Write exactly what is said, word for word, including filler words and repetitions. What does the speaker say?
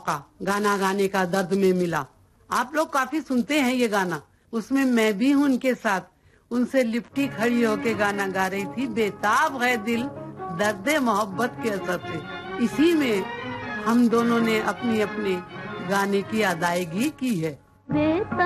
मौका गाना गाने का दर्द में मिला। आप लोग काफी सुनते हैं ये गाना, उसमें मैं भी हूँ उनके साथ। उनसे लिपटी खड़ी होके गाना गा रही थी, बेताब है दिल दर्द मोहब्बत के असर से। इसी में हम दोनों ने अपनी अपनी गाने की अदायगी की है।